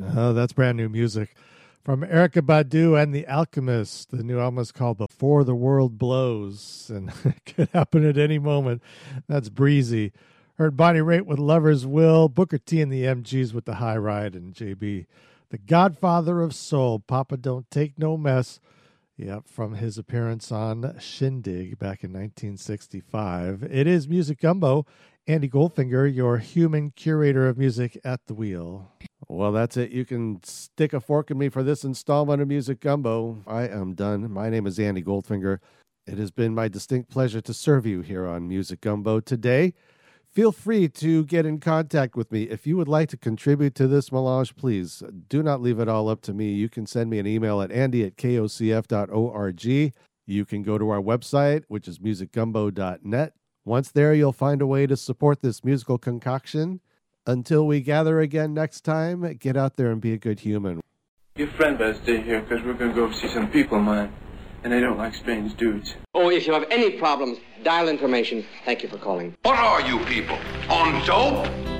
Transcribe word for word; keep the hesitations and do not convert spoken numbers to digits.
Oh, that's brand new music from Erykah Badu and The Alchemist. The new album is called Before the World Blows, and it could happen at any moment. That's breezy. Heard Bonnie Raitt with Lover's Will, Booker T and the M Gs with The High Ride, and J B, the Godfather of Soul, Papa Don't Take No Mess. Yep, from his appearance on Shindig back in nineteen sixty-five. It is Music Gumbo. Andy Goldfinger, your human curator of music at the wheel. Well, that's it. You can stick a fork in me for this installment of Music Gumbo. I am done. My name is Andy Goldfinger. It has been my distinct pleasure to serve you here on Music Gumbo today. Feel free to get in contact with me. If you would like to contribute to this melange, please do not leave it all up to me. You can send me an email at andy at k o c f dot org. You can go to our website, which is music gumbo dot net. Once there, you'll find a way to support this musical concoction. Until we gather again next time, get out there and be a good human. Your friend better stay here, because we're going to go see some people, man. And I don't like strange dudes. Oh, if you have any problems, dial information. Thank you for calling. What are you people? On dope?